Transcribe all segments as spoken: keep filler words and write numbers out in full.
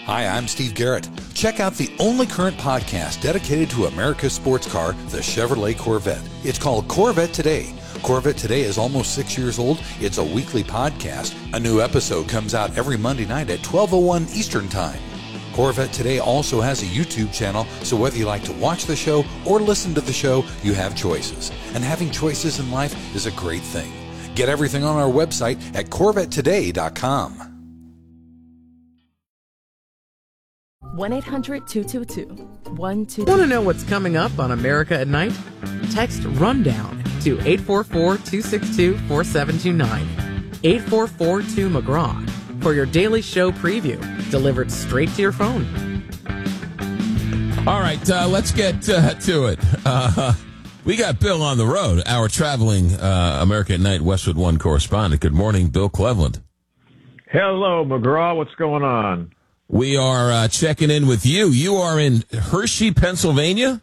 Hi, I'm Steve Garrett. Check out the only current podcast dedicated to America's sports car, the Chevrolet Corvette. It's called Corvette Today. Corvette Today is almost six years old. It's a weekly podcast. A new episode comes out every Monday night at twelve oh one Eastern Time. Corvette Today also has a YouTube channel, so whether you like to watch the show or listen to the show, you have choices. And having choices in life is a great thing. Get everything on our website at corvette today dot com. one eight hundred two two two one two two. Want to know what's coming up on America at Night? Text RUNDOWN to eight four four, two six two, four seven two nine. eight four four two McGraw for your daily show preview, delivered straight to your phone. All right, uh, let's get uh, to it. Uh, we got Bill on the road, our traveling uh, America at Night Westwood One correspondent. Good morning, Bill Cleveland. Hello, McGraw. What's going on? We are uh, checking in with you. You are in Hershey, Pennsylvania?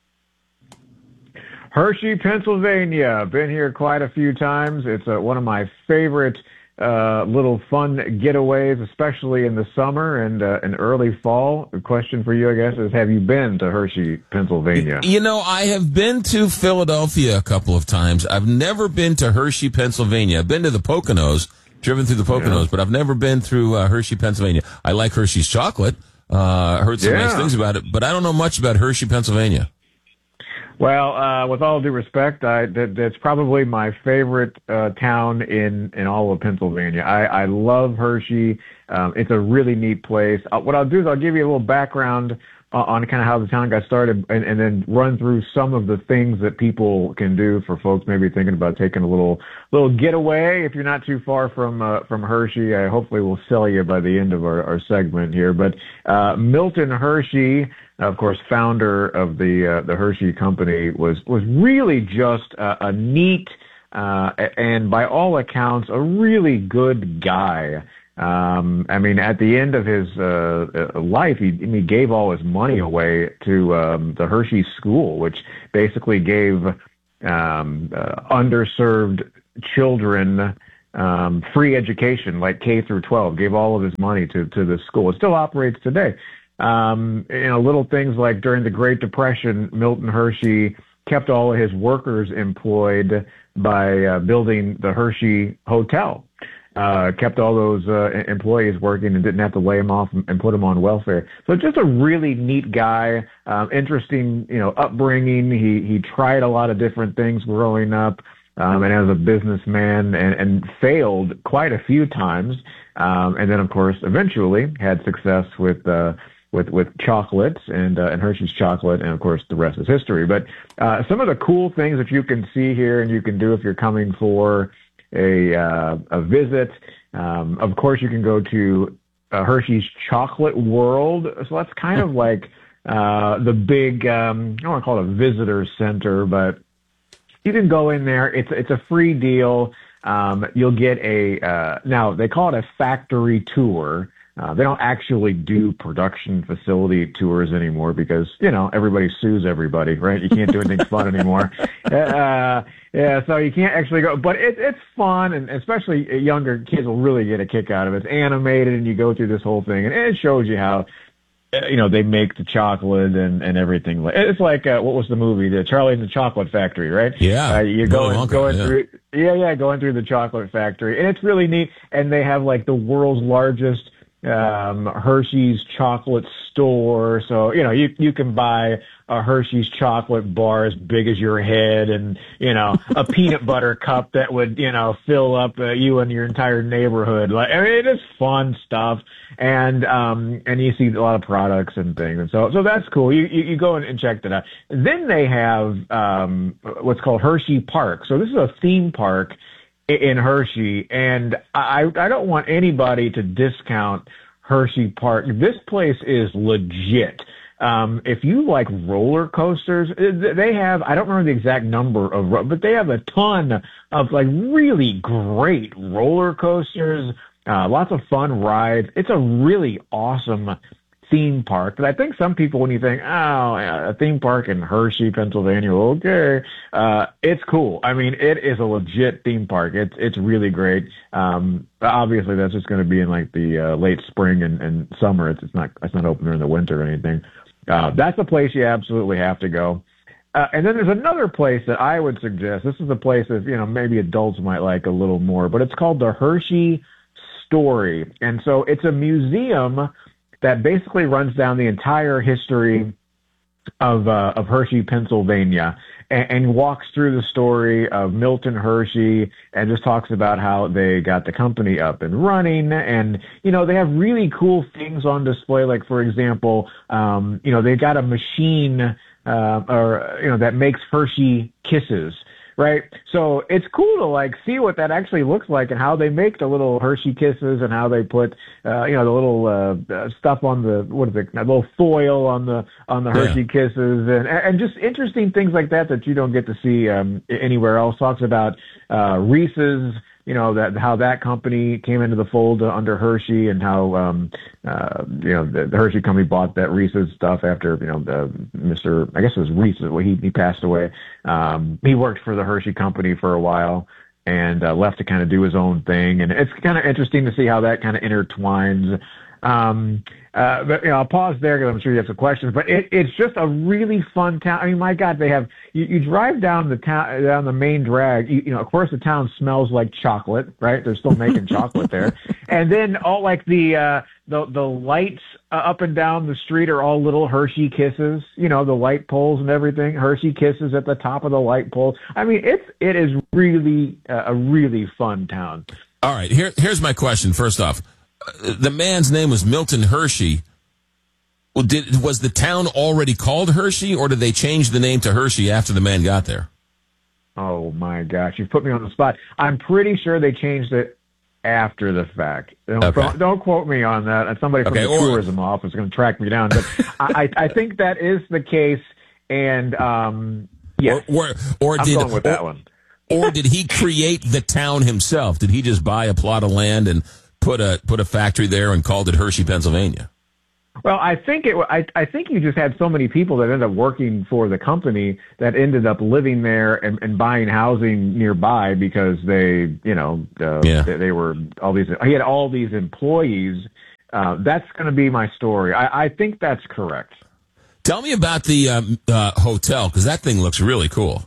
Hershey, Pennsylvania. Been here quite a few times. It's uh, one of my favorite uh, little fun getaways, especially in the summer and uh, in early fall. The question for you, I guess, is have you been to Hershey, Pennsylvania? You know, I have been to Philadelphia a couple of times. I've never been to Hershey, Pennsylvania. I've been to the Poconos. Driven through the Poconos, yeah. But I've never been through uh, Hershey, Pennsylvania. I like Hershey's chocolate. Uh, heard some yeah. nice things about it, but I don't know much about Hershey, Pennsylvania. Well, uh, with all due respect, I, that, that's probably my favorite uh, town in, in all of Pennsylvania. I, I love Hershey. Um, it's a really neat place. Uh, what I'll do is I'll give you a little background uh, on kind of how the town got started, and, and then run through some of the things that people can do for folks maybe thinking about taking a little little getaway. If you're not too far from uh, from Hershey, I hopefully will sell you by the end of our, our segment here. But uh, Milton Hershey, of course, founder of the uh, the Hershey Company, was was really just a, a neat uh, and by all accounts a really good guy. Um, I mean, at the end of his uh, life, he, he gave all his money away to um, the Hershey School, which basically gave um, uh, underserved children um, free education, like K through twelve. Gave all of his money to to the school. It still operates today. Um, you know, little things like during the Great Depression, Milton Hershey kept all of his workers employed by uh, building the Hershey Hotel. Uh, kept all those uh, employees working and didn't have to lay them off and put them on welfare. So just a really neat guy, um, interesting, you know, upbringing. He he tried a lot of different things growing up, um, and as a businessman, and, and failed quite a few times. Um, and then, of course, eventually had success with uh, with with chocolates and uh, and Hershey's chocolate, and of course, the rest is history. But uh, some of the cool things that you can see here and you can do if you're coming for a uh, a visit. Um, of course, you can go to uh, Hershey's Chocolate World. So that's kind of like uh, the big, um, I don't want to call it a visitor center, but you can go in there. It's it's a free deal. Um, you'll get a, uh, now they call it a factory tour. Uh, they don't actually do production facility tours anymore because, you know, everybody sues everybody, right? You can't do anything fun anymore. Uh, yeah, so you can't actually go, but it, it's fun, and especially younger kids will really get a kick out of it. It's animated, and you go through this whole thing, and it shows you how, you know, they make the chocolate and, and everything. It's like, uh, what was the movie? The Charlie and the Chocolate Factory, right? Yeah. Uh, you're going, Wonka, going yeah. through, yeah, yeah, going through the chocolate factory. And it's really neat. And they have like the world's largest um Hershey's chocolate store. So, you know, you you can buy a Hershey's chocolate bar as big as your head, and, you know, a peanut butter cup that would, you know, fill up uh, you and your entire neighborhood. Like, I mean, it is fun stuff. And um and you see a lot of products and things. And so so that's cool. You you, you go and, and check that out. Then they have um what's called Hershey Park. So this is a theme park in Hershey, and I, I don't want anybody to discount Hershey Park. This place is legit. Um, if you like roller coasters, they have, I don't remember the exact number of, but they have a ton of like really great roller coasters, uh, lots of fun rides. It's a really awesome theme park. But I think some people, when you think, oh, yeah, a theme park in Hershey, Pennsylvania, okay, uh, it's cool. I mean, it is a legit theme park. It's it's really great. Um, obviously, that's just going to be in like the uh, late spring and, and summer. It's it's not it's not open during the winter or anything. Uh, that's a place you absolutely have to go. Uh, and then there's another place that I would suggest. This is a place that, you know, maybe adults might like a little more, but it's called the Hershey Story. And so it's a museum that basically runs down the entire history of uh, of Hershey, Pennsylvania, and, and walks through the story of Milton Hershey and just talks about how they got the company up and running. And, you know, they have really cool things on display. Like, for example, um, you know, they got a machine uh, or, you know, that makes Hershey Kisses. Right. So it's cool to like see what that actually looks like and how they make the little Hershey Kisses and how they put, uh, you know, the little, uh, stuff on the, what is it, a little foil on the, on the Hershey yeah. Kisses and, and just interesting things like that that you don't get to see, um, anywhere else. Talks about, uh, Reese's, you know, that, how that company came into the fold under Hershey and how, um, uh, you know, the, the Hershey company bought that Reese's stuff after, you know, the Mister I guess it was Reese's, well, he, he passed away. Um, he worked for the Hershey company for a while and, uh, left to kind of do his own thing. And it's kind of interesting to see how that kind of intertwines. Um, uh, but, you know, I'll pause there because I'm sure you have some questions, but it, it's just a really fun town. I mean, my God, they have, you, you drive down the town, down the main drag, you, you know, of course the town smells like chocolate, right? They're still making chocolate there. And then all like the, uh, the, the lights uh, up and down the street are all little Hershey Kisses, you know, the light poles and everything, Hershey Kisses at the top of the light poles. I mean, it's, it is really uh, a really fun town. All right. Here, here's my question. First off, the man's name was Milton Hershey. Well, did, was the town already called Hershey, or did they change the name to Hershey after the man got there? Oh, my gosh. You've put me on the spot. I'm pretty sure they changed it after the fact. Don't, okay. don't quote me on that. Somebody from okay, the or, tourism office is going to track me down. But I, I think that is the case. And, um, yeah, or, or, or I'm did, going with or, that one. Or did he create the town himself? Did he just buy a plot of land and put a put a factory there and called it Hershey, Pennsylvania? Well, I think it. I, I think you just had so many people that ended up working for the company that ended up living there and, and buying housing nearby because they, you know, uh, yeah. they, they were all these. He had all these employees. Uh, that's going to be my story. I, I think that's correct. Tell me about the um, uh, hotel, because that thing looks really cool.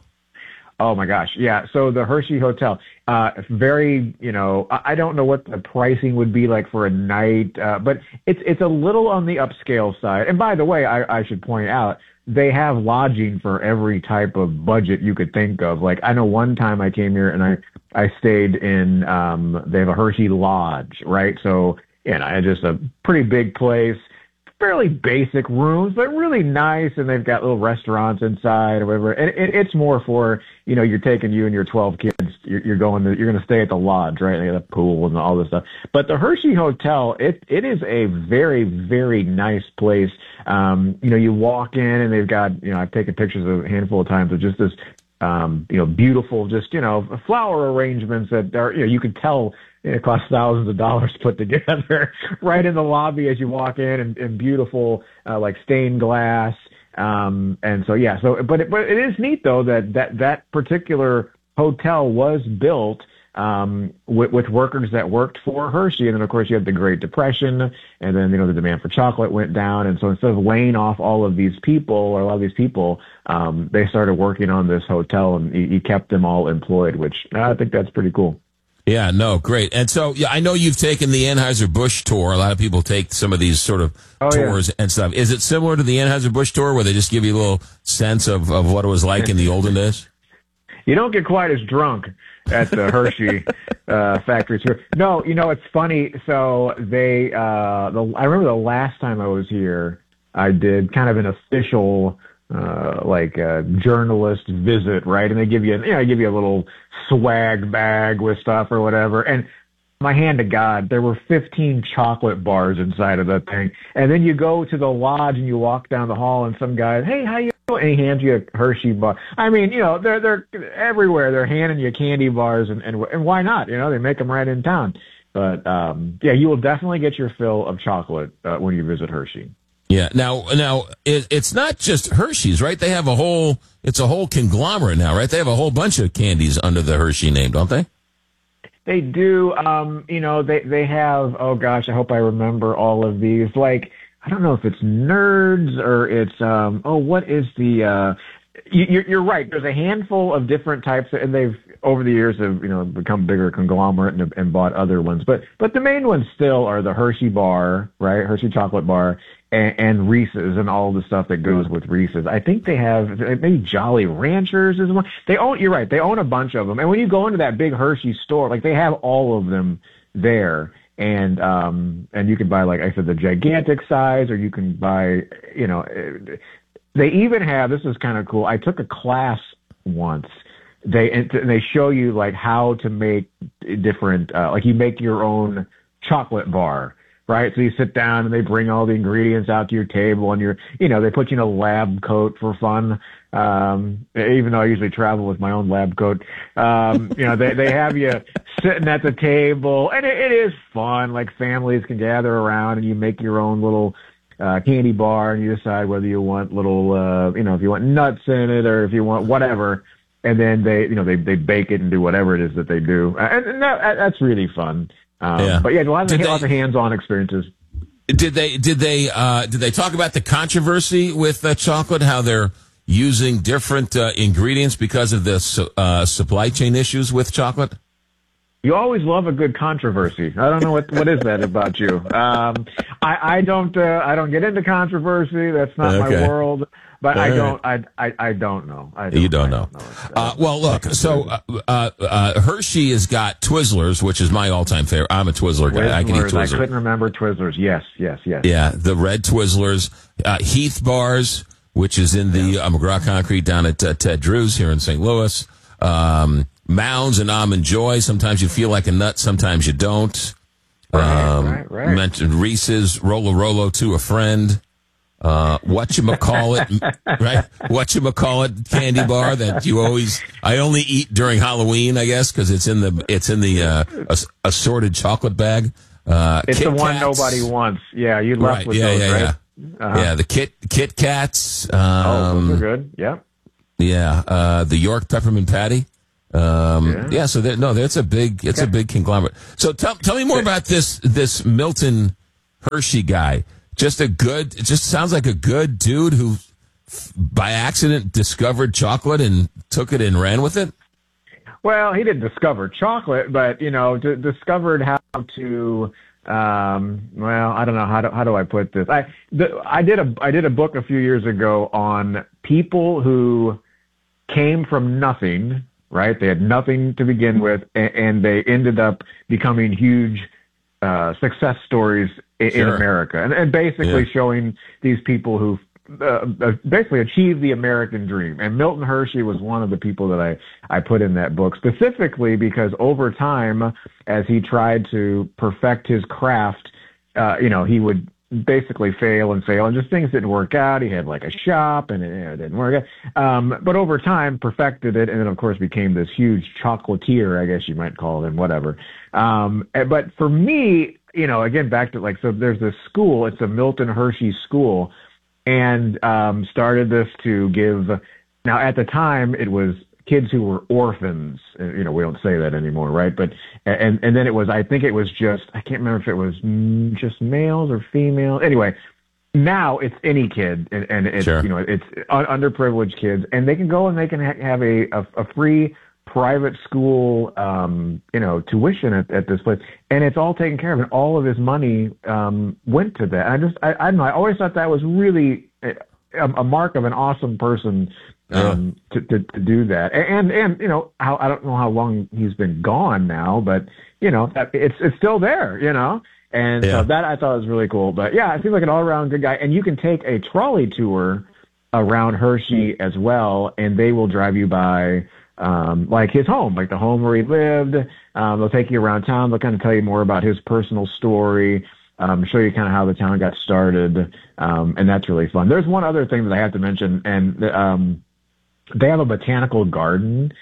Oh my gosh, yeah. So the Hershey Hotel, uh, very, you know, I don't know what the pricing would be like for a night, uh, but it's it's a little on the upscale side. And by the way, I, I should point out they have lodging for every type of budget you could think of. Like I know one time I came here and I I stayed in, um, they have a Hershey Lodge, right? So you know, just a pretty big place. Fairly basic rooms, but really nice, and they've got little restaurants inside or whatever. And it, it's more for, you know, you're taking you and your twelve kids, you're, you're going to, you're going to stay at the lodge, right? They got a pool and all this stuff. But the Hershey Hotel, it it is a very, very nice place. Um, you know, you walk in and they've got, you know, I've taken pictures of a handful of times of just this, um, you know, beautiful, just, you know, flower arrangements that are, you know, you could tell it costs thousands of dollars to put together right in the lobby as you walk in, and, and beautiful, uh, like stained glass. Um, and so, yeah, so, but it, but it is neat though that, that, that particular hotel was built, um, with, with workers that worked for Hershey. And then of course you had the Great Depression, and then, you know, the demand for chocolate went down. And so instead of laying off all of these people or a lot of these people, um, they started working on this hotel, and he, he kept them all employed, which I think that's pretty cool. Yeah, no, great. And so, yeah, I know you've taken the Anheuser-Busch tour. A lot of people take some of these sort of oh, tours yeah. and stuff. Is it similar to the Anheuser-Busch tour where they just give you a little sense of, of what it was like in the olden days? You don't get quite as drunk at the Hershey uh, factory tour. No, you know, it's funny. So they, uh, the, I remember the last time I was here, I did kind of an official uh, like a journalist visit, right? And they give you, you know, give you a little swag bag with stuff or whatever. And my hand to God, there were fifteen chocolate bars inside of that thing. And then you go to the lodge and you walk down the hall and some guy, hey, how you doing? And he hands you a Hershey bar. I mean, you know, they're, they're everywhere. They're handing you candy bars, and, and, and why not? You know, they make them right in town. But, um, yeah, you will definitely get your fill of chocolate uh, when you visit Hershey. Yeah. Now, now it, it's not just Hershey's, right? They have a whole, it's a whole conglomerate now, right? They have a whole bunch of candies under the Hershey name, don't they? They do. Um, you know, they, they have, oh gosh, I hope I remember all of these. Like, I don't know if it's Nerds or it's, um, oh, what is the, uh, you, you're, you're right. There's a handful of different types, and they've, over the years, have, you know, become bigger conglomerate and, and bought other ones. But, but the main ones still are the Hershey bar, right? Hershey chocolate bar. And, and Reese's and all the stuff that goes with Reese's. I think they have maybe Jolly Ranchers is one. They own. You're right. They own a bunch of them. And when you go into that big Hershey store, like they have all of them there. And um and you can buy, like I said, the gigantic size, or you can buy, you know, they even have. This is kind of cool. I took a class once. They and they show you like how to make different. Uh, like you make your own chocolate bar. Right, so you sit down and they bring all the ingredients out to your table, and you're, you know, they put you in a lab coat for fun. Um, even though I usually travel with my own lab coat, um, you know, they they have you sitting at the table, and it, it is fun. Like families can gather around, and you make your own little uh, candy bar, and you decide whether you want little, uh, you know, if you want nuts in it or if you want whatever. And then they, you know, they they bake it and do whatever it is that they do, and, and that, that's really fun. Um, yeah. But yeah, a lot of, they, lots of hands-on experiences. Did they did they uh, did they talk about the controversy with uh, chocolate? How they're using different uh, ingredients because of the su- uh, supply chain issues with chocolate? You always love a good controversy. I don't know what what is that about you. Um, I I don't uh, I don't get into controversy. That's not okay. My world. But All I don't, right. I, I, I don't know. I don't, you don't know. Don't know. Uh, well, look, so uh, uh, uh, Hershey has got Twizzlers, which is my all-time favorite. I'm a Twizzler guy. Twizzlers, I can eat Twizzlers. I couldn't remember Twizzlers. Yes, yes, yes. Yeah, the red Twizzlers. Uh, Heath Bars, which is in the yeah. uh, McGraw Concrete down at uh, Ted Drew's here in Saint Louis. Um, Mounds and Almond Joy. Sometimes you feel like a nut, sometimes you don't. Right, um, right, right. Mentioned Reese's, Rolo Rolo to a friend. Uh, whatchamacallit, right? Whatchamacallit candy bar that you always, I only eat during Halloween, I guess, because it's in the, it's in the, uh, ass- assorted chocolate bag. Uh, it's Kit the one Kats. Nobody wants. Yeah, you left right. with yeah, those, yeah, right? Yeah, uh-huh. yeah. The Kit, Kit Kats. Um, oh, those are good. Yeah. Yeah. Uh, the York Peppermint Patty. Um, yeah. yeah so there, no, that's a big, it's okay. a big conglomerate. So tell, tell me more about this, this Milton Hershey guy. Just a good, it just sounds like a good dude who by accident discovered chocolate and took it and ran with it. Well, he didn't discover chocolate, but, you know, d- discovered how to, um, well, I don't know. How do, how do I put this? I, the, I did a, I did a book a few years ago on people who came from nothing, right? They had nothing to begin with, and, and they ended up becoming huge uh, success stories in, sure. in America, and, and basically yeah. showing these people who uh, basically achieved the American dream. And Milton Hershey was one of the people that I, I put in that book specifically because over time, as he tried to perfect his craft, uh, you know, he would basically fail and fail and just things didn't work out. He had like a shop and it, you know, it didn't work out. Um, but over time perfected it. And then of course became this huge chocolatier, I guess you might call him, whatever. Um, but for me, you know, again, back to like, so there's this school, it's a Milton Hershey school, and um, started this to give, now at the time it was kids who were orphans. You know, we don't say that anymore, right? But, and, and then it was, I think it was just, I can't remember if it was just males or females. Anyway, now it's any kid, and, and it's, sure. you know, it's un- underprivileged kids, and they can go and they can ha- have a, a, a free private school, um, you know, tuition at, at this place, and it's all taken care of, and all of his money um, went to that. I just, I, I don't know, I always thought that was really a, a mark of an awesome person um, yeah. to, to, to do that. And, and, you know, how, I don't know how long he's been gone now, but, you know, it's, it's still there, you know, and yeah. so that I thought was really cool. But yeah, it seems like an all around good guy, and you can take a trolley tour around Hershey as well, and they will drive you by, Um, like his home, like the home where he lived. Um, they'll take you around town. They'll kind of tell you more about his personal story, um, show you kind of how the town got started. Um, and that's really fun. There's one other thing that I have to mention, and um, they have a botanical garden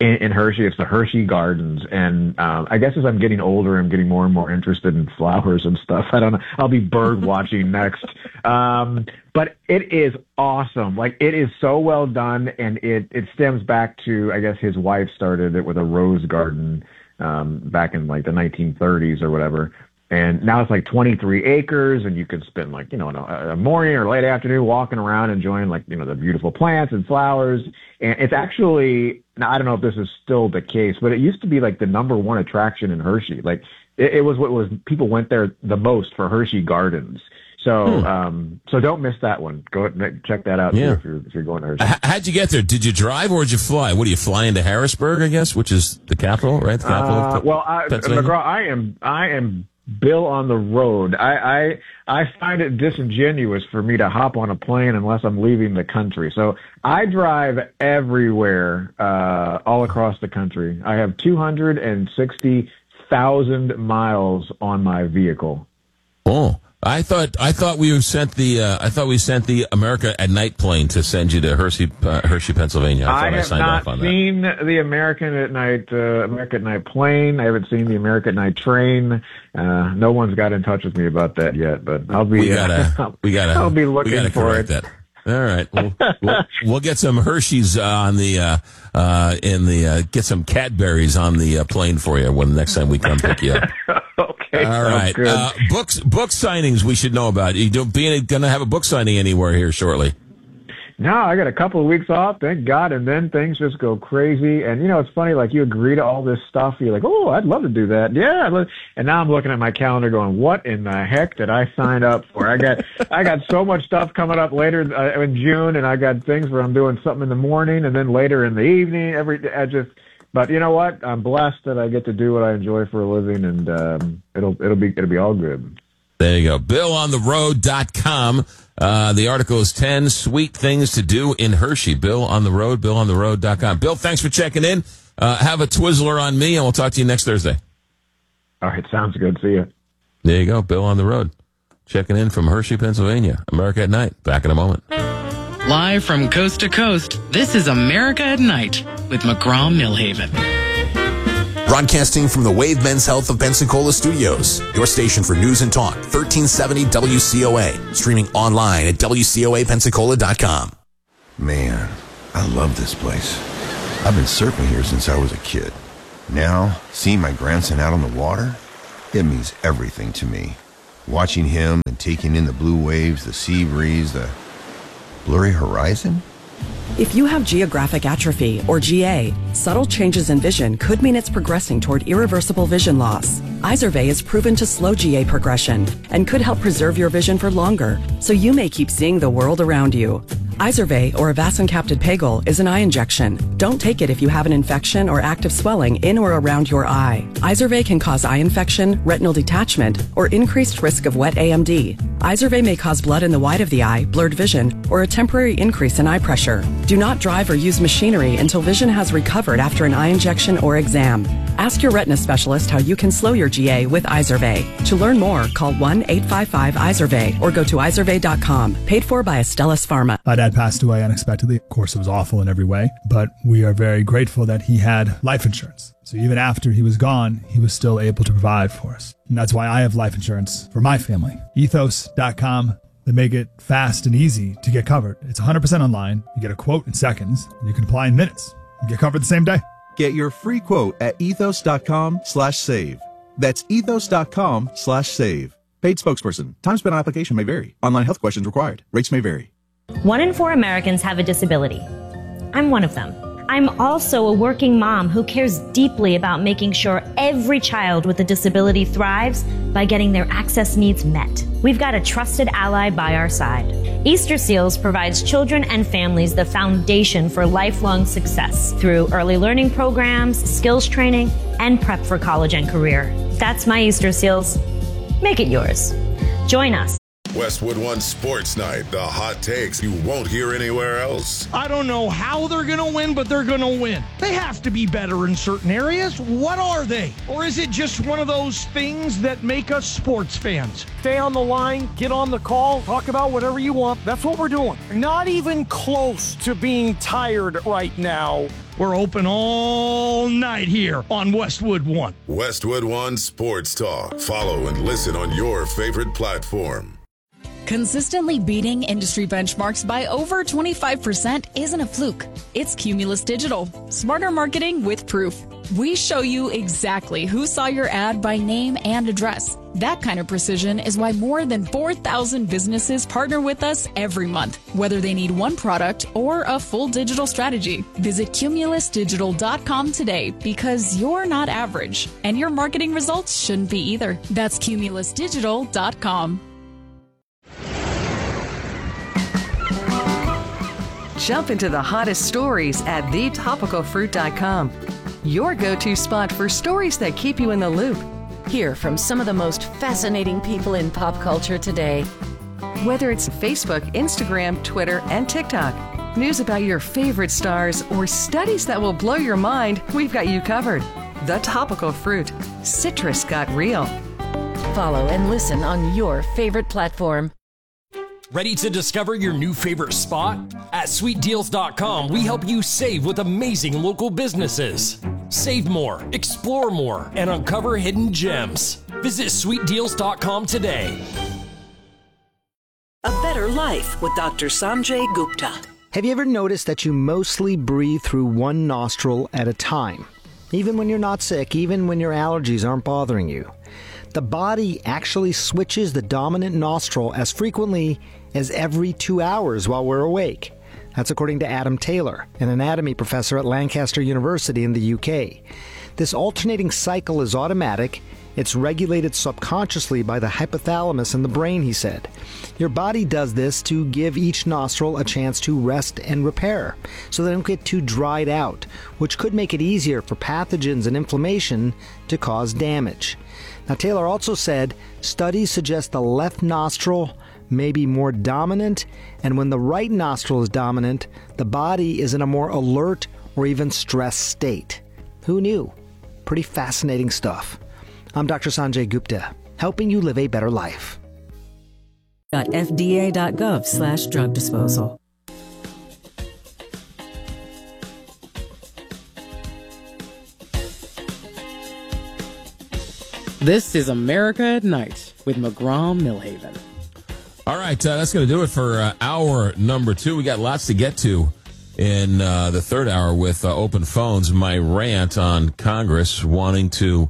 in, in Hershey. It's the Hershey Gardens. And um, I guess as I'm getting older, I'm getting more and more interested in flowers and stuff. I don't know. I'll be bird watching next. Um, but it is awesome. Like, it is so well done. And it, it stems back to, I guess his wife started it with a rose garden um, back in like the nineteen thirties or whatever. And now it's like twenty-three acres, and you can spend like, you know, a morning or late afternoon walking around enjoying like, you know, the beautiful plants and flowers. And it's actually, now I don't know if this is still the case, but it used to be like the number one attraction in Hershey. Like it, it was what was, people went there the most for Hershey Gardens. So, hmm. um, so don't miss that one. Go check that out yeah. too, if you're, if you're going to Hershey. H- how'd you get there? Did you drive or did you fly? What do you fly into Harrisburg, I guess, which is the capital, right? The capital uh, of well, I, McGraw, I am, I am, Bill on the road. I, I I find it disingenuous for me to hop on a plane unless I'm leaving the country. So I drive everywhere, uh, all across the country. I have two hundred sixty thousand miles on my vehicle. Oh, I thought I thought we sent the uh, I thought we sent the America at Night plane to send you to Hershey, uh, Hershey, Pennsylvania. I, I thought I, have signed not off on seen that. the American at Night uh, America at Night plane. I haven't seen the America at Night train. Uh, no one's got in touch with me about that yet, but I'll be. We gotta. Uh, we gotta. I'll be looking we gotta for correct it. That. All right, we'll, we'll, we'll get some Hershey's uh, on the uh, uh, in the uh, get some Cadbury's on the uh, plane for you when the next time we come pick you up. Okay. All right. Uh, books, book signings we should know about. You don't being going to have a book signing anywhere here shortly. No, I got a couple of weeks off, thank God, and then things just go crazy. And, you know, it's funny, like, you agree to all this stuff. You're like, oh, I'd love to do that. Yeah. I'd love... And now I'm looking at my calendar going, what in the heck did I sign up for? I got I got so much stuff coming up later uh, in June, and I got things where I'm doing something in the morning and then later in the evening. Every I just... But you know what? I'm blessed that I get to do what I enjoy for a living, and um, it'll it'll be it'll be all good. There you go. Bill on the road dot com. Uh, the article is ten Sweet Things to Do in Hershey. Bill on the road, Bill on the road dot com. Bill, thanks for checking in. Uh, have a Twizzler on me, and we'll talk to you next Thursday. All right, sounds good. See you. There you go. Bill on the road. Checking in from Hershey, Pennsylvania. America at Night. Back in a moment. Live from coast to coast, this is America at Night with McGraw-Millhaven. Broadcasting from the Wave Men's Health of Pensacola Studios, your station for news and talk, thirteen seventy W C O A. Streaming online at W C O A Pensacola dot com. Man, I love this place. I've been surfing here since I was a kid. Now, seeing my grandson out on the water, it means everything to me. Watching him and taking in the blue waves, the sea breeze, the blurry horizon? If you have geographic atrophy, or G A, subtle changes in vision could mean it's progressing toward irreversible vision loss. Izervay is proven to slow G A progression and could help preserve your vision for longer, so you may keep seeing the world around you. Izervay, or avacincaptad pegol, is an eye injection. Don't take it if you have an infection or active swelling in or around your eye. Izervay can cause eye infection, retinal detachment, or increased risk of wet A M D. Izervay may cause blood in the white of the eye, blurred vision, or a temporary increase in eye pressure. Do not drive or use machinery until vision has recovered after an eye injection or exam. Ask your retina specialist how you can slow your G A with Izervay. To learn more, call one eight five five Izervay or go to izervay dot com. Paid for by Astellas Pharma. My dad passed away unexpectedly. Of course, it was awful in every way, but we are very grateful that he had life insurance. So even after he was gone, he was still able to provide for us. And that's why I have life insurance for my family. ethos dot com. They make it fast and easy to get covered. It's one hundred percent online. You get a quote in seconds, and you can apply in minutes. You get covered the same day. Get your free quote at ethos dot com slash save. That's ethos dot com slash save. Paid spokesperson. Time spent on application may vary. Online health questions required. Rates may vary. One in four Americans have a disability. I'm one of them. I'm also a working mom who cares deeply about making sure every child with a disability thrives by getting their access needs met. We've got a trusted ally by our side. Easter Seals provides children and families the foundation for lifelong success through early learning programs, skills training, and prep for college and career. That's my Easter Seals. Make it yours. Join us. Westwood One Sports Night, the hot takes you won't hear anywhere else. I don't know how they're going to win, but they're going to win. They have to be better in certain areas. What are they? Or is it just one of those things that make us sports fans? Stay on the line, get on the call, talk about whatever you want. That's what we're doing. Not even close to being tired right now. We're open all night here on Westwood One. Westwood One Sports Talk. Follow and listen on your favorite platform. Consistently beating industry benchmarks by over twenty-five percent isn't a fluke. It's Cumulus Digital. Smarter marketing with proof. We show you exactly who saw your ad by name and address. That kind of precision is why more than four thousand businesses partner with us every month, whether they need one product or a full digital strategy. Visit cumulus digital dot com today because you're not average, and your marketing results shouldn't be either. That's cumulus digital dot com. Jump into the hottest stories at the topical fruit dot com. Your go-to spot for stories that keep you in the loop. Hear from some of the most fascinating people in pop culture today. Whether it's Facebook, Instagram, Twitter, and TikTok, news about your favorite stars, or studies that will blow your mind, we've got you covered. The Topical Fruit. Citrus got real. Follow and listen on your favorite platform. Ready to discover your new favorite spot? At sweet deals dot com, we help you save with amazing local businesses. Save more, explore more, and uncover hidden gems. Visit sweet deals dot com today. A Better Life with Doctor Sanjay Gupta. Have you ever noticed that you mostly breathe through one nostril at a time? Even when you're not sick, even when your allergies aren't bothering you. The body actually switches the dominant nostril as frequently as every two hours while we're awake. That's according to Adam Taylor, an anatomy professor at Lancaster University in the U K. This alternating cycle is automatic. It's regulated subconsciously by the hypothalamus in the brain, he said. Your body does this to give each nostril a chance to rest and repair, so they don't get too dried out, which could make it easier for pathogens and inflammation to cause damage. Now, Taylor also said studies suggest the left nostril may be more dominant, and when the right nostril is dominant, the body is in a more alert or even stressed state. Who knew? Pretty fascinating stuff. I'm Doctor Sanjay Gupta, helping you live a better life. F D A dot gov slash drug disposal. This is America at Night with McGraw-Millhaven. All right, uh, that's going to do it for uh, hour number two. We got lots to get to in uh, the third hour with uh, open phones. My rant on Congress wanting to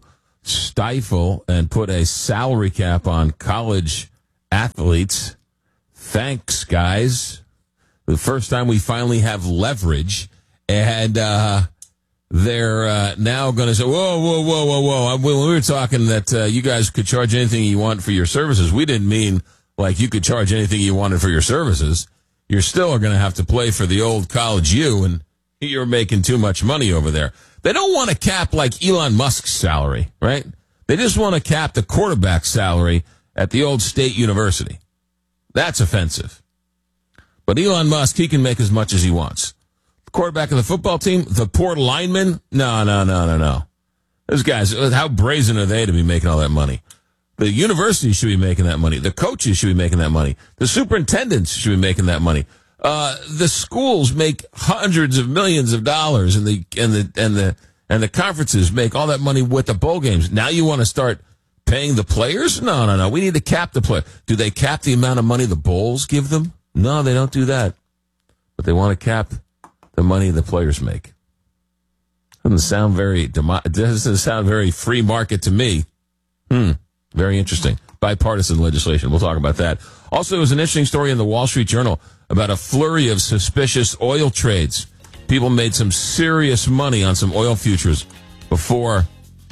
stifle and put a salary cap on college athletes. Thanks, guys. The first time we finally have leverage, and uh, they're uh, now going to say, whoa, whoa, whoa, whoa, whoa. When we were talking that uh, you guys could charge anything you want for your services, we didn't mean like you could charge anything you wanted for your services. You're still going to have to play for the old college U, and you're making too much money over there. They don't want to cap like Elon Musk's salary, right? They just want to cap the quarterback salary at the old state university. That's offensive. But Elon Musk, he can make as much as he wants. The quarterback of the football team, the poor lineman, no, no, no, no, no. Those guys, how brazen are they to be making all that money? The university should be making that money. The coaches should be making that money. The superintendents should be making that money. Uh, the schools make hundreds of millions of dollars, and the and the and the and the conferences make all that money with the bowl games. Now you want to start paying the players? No, no, no. We need to cap the player. Do they cap the amount of money the bowls give them? No, they don't do that. But they want to cap the money the players make. Doesn't sound very demo- doesn't sound very free market to me. Hmm. Very interesting. Bipartisan legislation. We'll talk about that. Also, there was an interesting story in the Wall Street Journal about a flurry of suspicious oil trades. People made some serious money on some oil futures before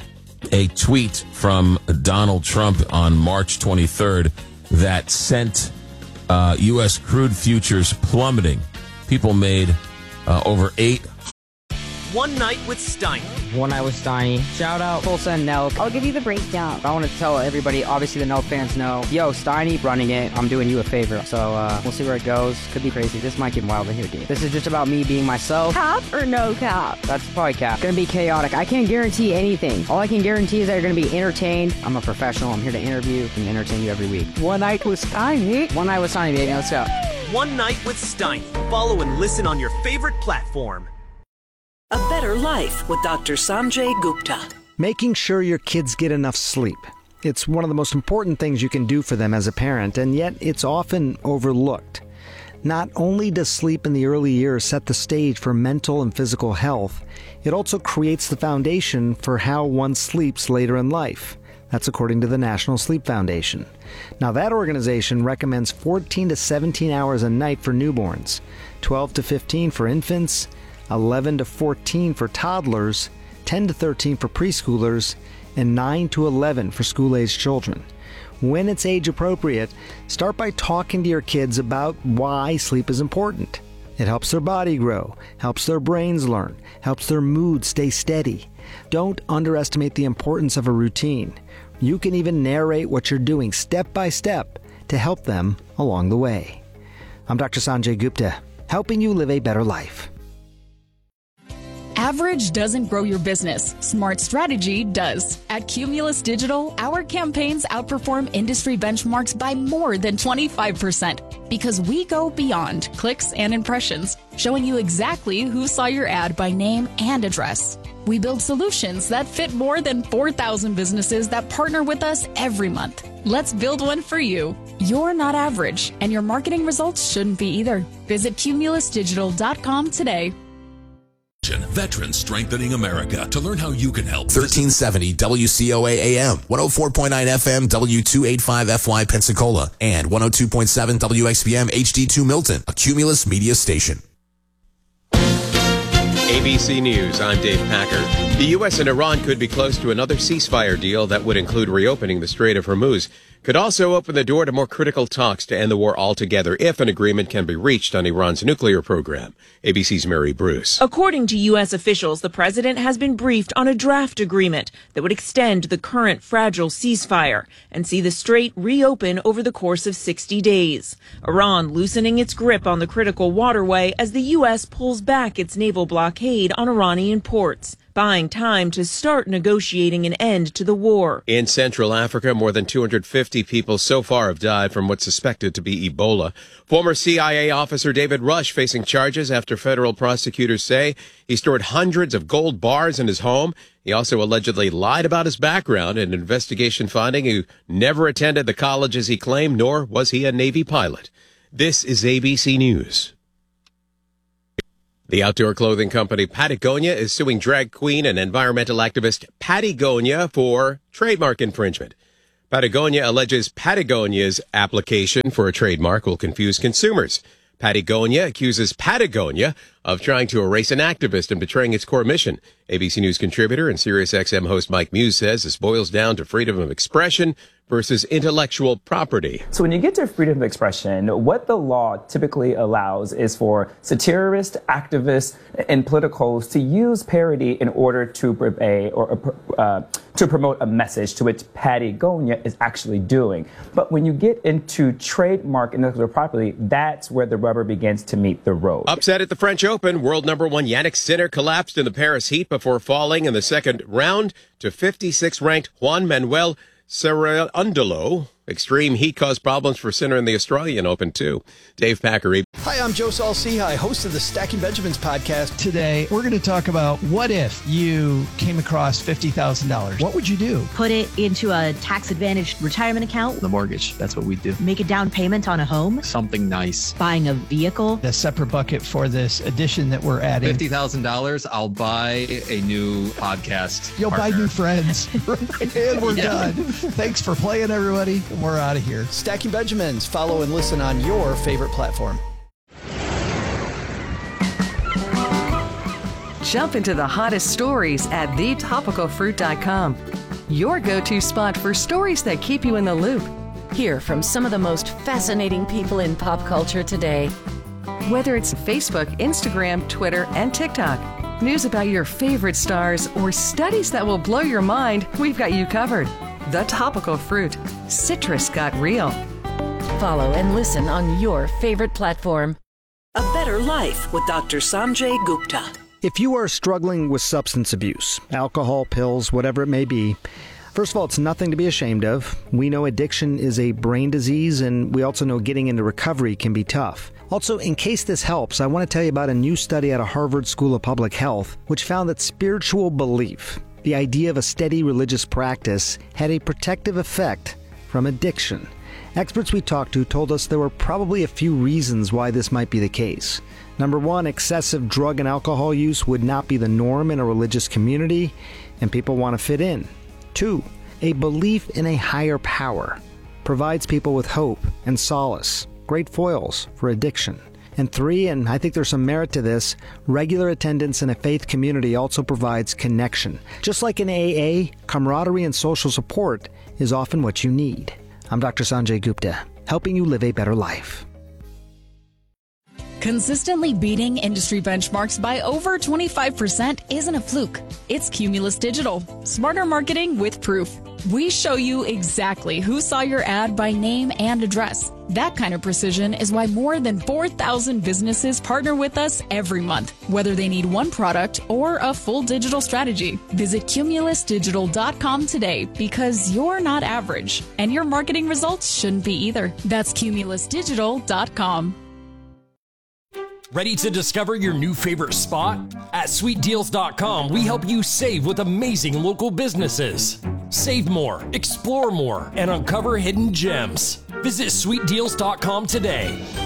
a tweet from Donald Trump on March twenty-third that sent uh, U S crude futures plummeting. People made uh, over eight. One Night with Steiner. One Night with Steiny. Shout out Full Send Nelk. I'll give you the breakdown. I want to tell everybody, obviously the Nelk fans know, yo, Steiny running it, I'm doing you a favor. So uh, we'll see where it goes. Could be crazy. This might get wild in here, dude. This is just about me being myself. Cap or no cap? That's probably cap. Gonna be chaotic. I can't guarantee anything. All I can guarantee is that you're gonna be entertained. I'm a professional. I'm here to interview and entertain you every week. One Night with Steiny. One Night with Steiny, baby. Let's go. One Night with Steiny. Follow and listen on your favorite platform. A Better Life with Doctor Sanjay Gupta. Making sure your kids get enough sleep. It's one of the most important things you can do for them as a parent, and yet it's often overlooked. Not only does sleep in the early years set the stage for mental and physical health, it also creates the foundation for how one sleeps later in life. That's according to the National Sleep Foundation. Now, that organization recommends fourteen to seventeen hours a night for newborns, twelve to fifteen for infants, eleven to fourteen for toddlers, ten to thirteen for preschoolers, and nine to eleven for school-aged children. When it's age appropriate, start by talking to your kids about why sleep is important. It helps their body grow, helps their brains learn, helps their mood stay steady. Don't underestimate the importance of a routine. You can even narrate what you're doing step by step to help them along the way. I'm Doctor Sanjay Gupta, helping you live a better life. Average doesn't grow your business. Smart strategy does. At Cumulus Digital, our campaigns outperform industry benchmarks by more than twenty-five percent because we go beyond clicks and impressions, showing you exactly who saw your ad by name and address. We build solutions that fit more than four thousand businesses that partner with us every month. Let's build one for you. You're not average, and your marketing results shouldn't be either. Visit cumulus digital dot com today. Veterans Strengthening America. To learn how you can help. thirteen seventy W C O A A M, one oh four point nine F M, W two eighty-five F Y Pensacola, and one oh two point seven W X P M H D two Milton, a Cumulus media station. A B C News, I'm Dave Packer. The U S and Iran could be close to another ceasefire deal that would include reopening the Strait of Hormuz. Could also open the door to more critical talks to end the war altogether if an agreement can be reached on Iran's nuclear program. A B C's Mary Bruce. According to U S officials, the president has been briefed on a draft agreement that would extend the current fragile ceasefire and see the strait reopen over the course of sixty days. Iran loosening its grip on the critical waterway as the U S pulls back its naval blockade on Iranian ports, buying time to start negotiating an end to the war. In Central Africa, more than two hundred fifty people so far have died from what's suspected to be Ebola. Former C I A officer David Rush facing charges after federal prosecutors say he stored hundreds of gold bars in his home. He also allegedly lied about his background, an investigation finding he never attended the colleges he claimed, nor was he a Navy pilot. This is A B C News. The outdoor clothing company Patagonia is suing drag queen and environmental activist Patagonia for trademark infringement. Patagonia alleges Patagonia's application for a trademark will confuse consumers. Patagonia accuses Patagonia of trying to erase an activist and betraying its core mission. A B C News contributor and SiriusXM host Mike Muse says this boils down to freedom of expression versus intellectual property. So when you get to freedom of expression, what the law typically allows is for satirists, activists, and politicals to use parody in order to purvey or uh, to promote a message, to which Patagonia is actually doing. But when you get into trademark intellectual property, that's where the rubber begins to meet the road. Upset at the French Open, world number one Yannick Sinner collapsed in the Paris heat before falling in the second round to fifty-sixth ranked Juan Manuel Cerundolo. Extreme heat caused problems for Sinner in the Australian Open, too. Dave Packer. Hi, I'm Joe Saul-Sehy, host of the Stacking Benjamins podcast. Today, we're going to talk about what if you came across fifty thousand dollars? What would you do? Put it into a tax-advantaged retirement account. The mortgage, that's what we do. Make a down payment on a home. Something nice. Buying a vehicle. A separate bucket for this addition that we're adding. fifty thousand dollars, I'll buy a new podcast You'll partner. buy new friends. And we're Yeah. done. Thanks for playing, everybody. We're out of here. Stacking Benjamins. Follow and listen on your favorite platform. Jump into the hottest stories at the topical fruit dot com. Your go-to spot for stories that keep you in the loop. Hear from some of the most fascinating people in pop culture today. Whether it's Facebook, Instagram, Twitter, and TikTok. News about your favorite stars or studies that will blow your mind, we've got you covered. The Topical Fruit. Citrus got real. Follow and listen on your favorite platform. A Better Life with Doctor Sanjay Gupta. If you are struggling with substance abuse, alcohol, pills, whatever it may be, first of all, it's nothing to be ashamed of. We know addiction is a brain disease, and we also know getting into recovery can be tough. Also, in case this helps, I want to tell you about a new study out of Harvard School of Public Health, which found that spiritual belief, the idea of a steady religious practice, had a protective effect from addiction. Experts we talked to told us there were probably a few reasons why this might be the case. Number one, excessive drug and alcohol use would not be the norm in a religious community, and people want to fit in. Two, a belief in a higher power provides people with hope and solace, great foils for addiction. And three, and I think there's some merit to this, regular attendance in a faith community also provides connection. Just like in A A, camaraderie and social support is often what you need. I'm Doctor Sanjay Gupta, helping you live a better life. Consistently beating industry benchmarks by over twenty-five percent isn't a fluke. It's Cumulus Digital, smarter marketing with proof. We show you exactly who saw your ad by name and address. That kind of precision is why more than four thousand businesses partner with us every month, whether they need one product or a full digital strategy. Visit cumulus digital dot com today, because you're not average, and your marketing results shouldn't be either. That's cumulus digital dot com. Ready to discover your new favorite spot? At sweet deals dot com, we help you save with amazing local businesses. Save more, explore more, and uncover hidden gems. Visit sweet deals dot com today.